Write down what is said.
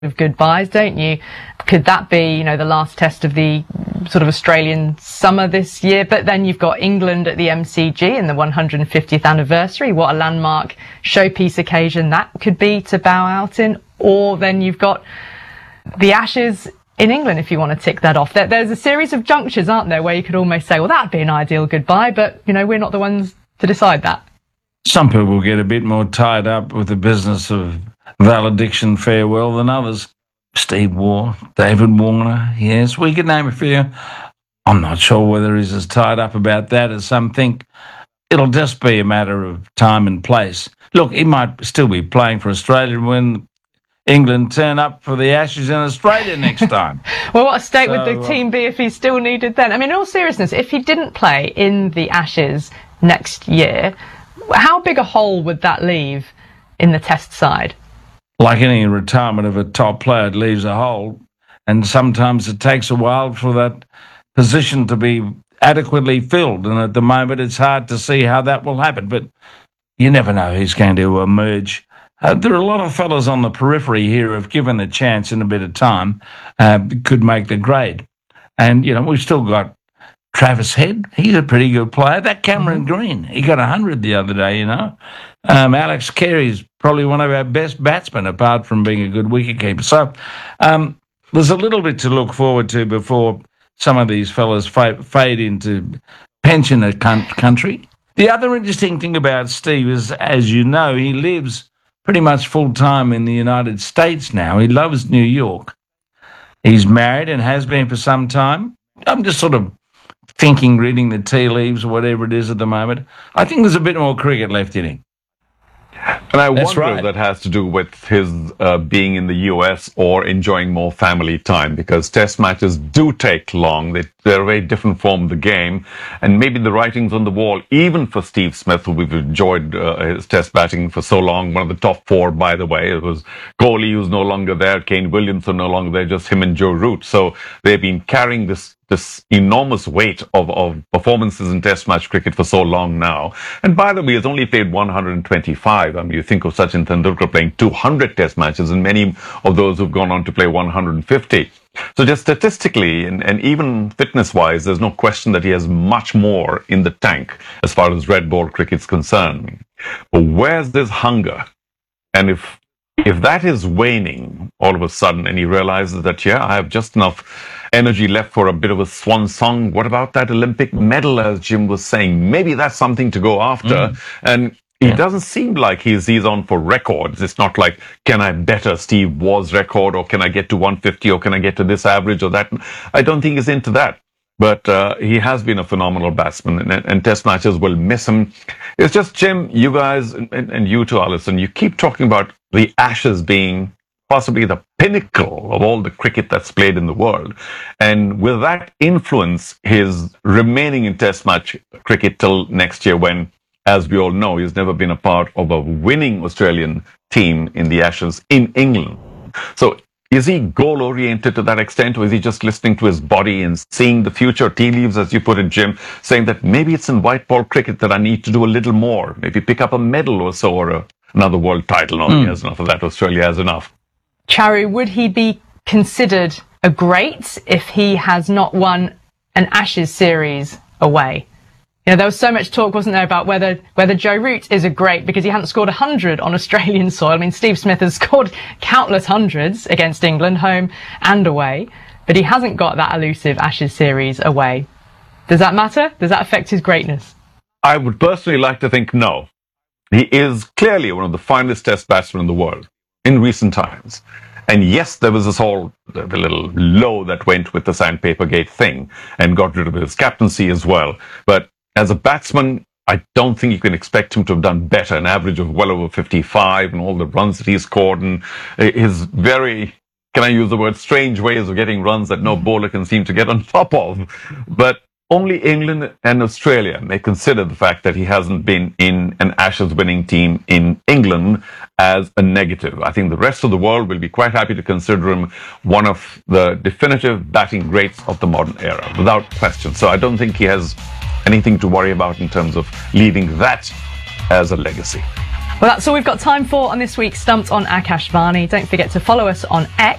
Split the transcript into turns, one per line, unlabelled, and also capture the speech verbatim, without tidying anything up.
of goodbyes, don't you? Could that be, you know, the last test of the sort of Australian summer this year? But then you've got England at the M C G in the one hundred fiftieth anniversary. What a landmark showpiece occasion that could be to bow out in. Or then you've got the Ashes in England, if you want to tick that off. There, there's a series of junctures, aren't there, where you could almost say, well, that'd be an ideal goodbye, but, you know, we're not the ones to decide that.
Some people get a bit more tied up with the business of valediction farewell than others. Steve Waugh, David Warner, yes, we could name a few. I'm not sure whether he's as tied up about that as some think. It'll just be a matter of time and place. Look, he might still be playing for Australia when England turn up for the Ashes in Australia next time.
Well, what a state
so,
would the team be if he's still needed then? I mean, in all seriousness, if he didn't play in the Ashes next year, how big a hole would that leave in the Test side?
Like any retirement of a top player, it leaves a hole, and sometimes it takes a while for that position to be adequately filled, and at the moment it's hard to see how that will happen, but you never know who's going to emerge. Uh, there are a lot of fellas on the periphery here who've given a chance in a bit of time, uh, could make the grade. And, you know, we've still got Travis Head. He's a pretty good player. That Cameron mm-hmm. Green, he got one hundred the other day, you know. Um, Alex Carey's probably one of our best batsmen, apart from being a good wicketkeeper. So um, there's a little bit to look forward to before some of these fellas fa- fade into pensioner con- country. The other interesting thing about Steve is, as you know, he lives pretty much full-time in the United States now. He loves New York. He's married and has been for some time. I'm just sort of thinking, reading the tea leaves or whatever it is at the moment. I think there's a bit more cricket left in him.
And I
That's
wonder
right.
if that has to do with his uh, being in the U S or enjoying more family time, because test matches do take long. They, they're a very different form of the game. And maybe the writing's on the wall, even for Steve Smith, who we've enjoyed uh, his test batting for so long. One of the top four, by the way. It was Kohli, who's no longer there, Kane Williamson no longer there, just him and Joe Root. So they've been carrying this this enormous weight of, of performances in test match cricket for so long now. And by the way, he's only played one hundred twenty-five. I mean, you think of Sachin Tendulkar playing two hundred test matches, and many of those who've gone on to play one hundred fifty. So just statistically and, and even fitness-wise, there's no question that he has much more in the tank as far as red ball cricket's concerned. But where's this hunger? And if if that is waning all of a sudden, and he realizes that, yeah, I have just enough energy left for a bit of a swan song. What about that Olympic medal, as Jim was saying? Maybe that's something to go after. Mm. And it yeah. doesn't seem like he's, he's on for records. It's not like, can I better Steve Waugh's record, or can I get to one fifty, or can I get to this average or that? I don't think he's into that. But uh, he has been a phenomenal batsman, and, and test matches will miss him. It's just, Jim, you guys, and, and you too, Alison, you keep talking about the Ashes being possibly the pinnacle of all the cricket that's played in the world. And will that influence his remaining in test match cricket till next year, when, as we all know, he's never been a part of a winning Australian team in the Ashes in England? So is he goal-oriented to that extent, or is he just listening to his body and seeing the future tea leaves, as you put it, Jim, saying that maybe it's in white ball cricket that I need to do a little more, maybe pick up a medal or so, or a, another world title? No, mm. he has enough of that. Australia has enough.
Charu, would he be considered a great if he has not won an Ashes series away? You know, there was so much talk, wasn't there, about whether whether Joe Root is a great because he hadn't scored one hundred on Australian soil. I mean, Steve Smith has scored countless hundreds against England, home and away, but he hasn't got that elusive Ashes series away. Does that matter? Does that affect his greatness?
I would personally like to think no. He is clearly one of the finest test batsmen in the world in recent times. And yes, there was this whole the, the little low that went with the Sandpaper Gate thing and got rid of his captaincy as well. But as a batsman, I don't think you can expect him to have done better. An average of well over fifty-five, and all the runs that he scored, and his very, can I use the word, strange ways of getting runs that no bowler can seem to get on top of. But only England and Australia may consider the fact that he hasn't been in an Ashes winning team in England as a negative. I think the rest of the world will be quite happy to consider him one of the definitive batting greats of the modern era, without question. So I don't think he has anything to worry about in terms of leaving that as a legacy.
Well, that's all we've got time for on this week's Stumped on Akash Varney. Don't forget to follow us on X.